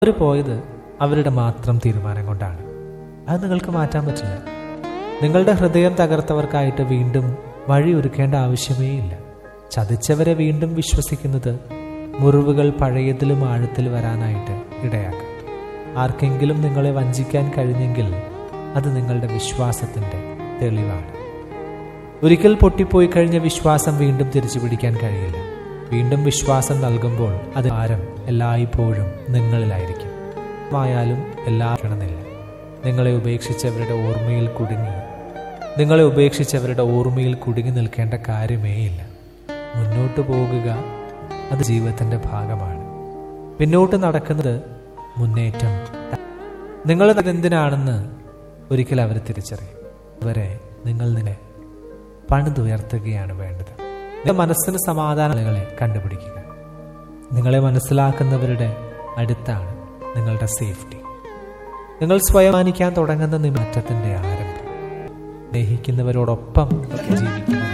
അവർ പോയത് അവരുടെ മാത്രം തീരുമാനം കൊണ്ടാണ്. അത് നിങ്ങൾക്ക് മാറ്റാൻ പറ്റില്ല. നിങ്ങളുടെ ഹൃദയം തകർത്തവർക്കായിട്ട് വീണ്ടും വഴി ഒരുക്കേണ്ട ആവശ്യമേ ഇല്ല. ചതിച്ചവരെ വീണ്ടും വിശ്വസിക്കുന്നത് മുറിവുകൾ പഴയതിലും ആഴത്തിൽ വരാനായിട്ട് ഇടയാക്കും. ആർക്കെങ്കിലും നിങ്ങളെ വഞ്ചിക്കാൻ കഴിഞ്ഞെങ്കിൽ അത് നിങ്ങളുടെ വിശ്വാസത്തിൻ്റെ തെളിവാണ്. ഒരിക്കൽ പൊട്ടിപ്പോയി കഴിഞ്ഞ വിശ്വാസം വീണ്ടും തിരിച്ചു പിടിക്കാൻ കഴിയില്ല. വീണ്ടും വിശ്വാസം നൽകുമ്പോൾ അത് ഭാരം എല്ലായ്പ്പോഴും നിങ്ങളിലായിരിക്കും. ആയാലും എല്ലാവരണമെന്നില്ല. നിങ്ങളെ ഉപേക്ഷിച്ചവരുടെ ഓർമ്മയിൽ കുടുങ്ങി നിൽക്കേണ്ട കാര്യമേ ഇല്ല. മുന്നോട്ട് പോകുക അത് ജീവിതത്തിൻ്റെ ഭാഗമാണ്. പിന്നോട്ട് നടക്കുന്നത് മുന്നേറ്റം. നിങ്ങൾ എന്തിനാണെന്ന് ഒരിക്കൽ അവർ തിരിച്ചറിയും. അവരെ നിങ്ങളെ പണിതുയർത്തുകയാണ് വേണ്ടത്. നിങ്ങളുടെ മനസ്സിന് സമാധാനങ്ങളെ കണ്ടുപിടിക്കുക. നിങ്ങളെ മനസ്സിലാക്കുന്നവരുടെ അടുത്താണ് നിങ്ങളുടെ സേഫ്റ്റി. നിങ്ങൾ സ്വയം മാനിക്കാൻ തുടങ്ങുന്ന മാറ്റത്തിൻ്റെ ആരംഭം. സ്നേഹിക്കുന്നവരോടൊപ്പം ജീവിക്കുന്നത്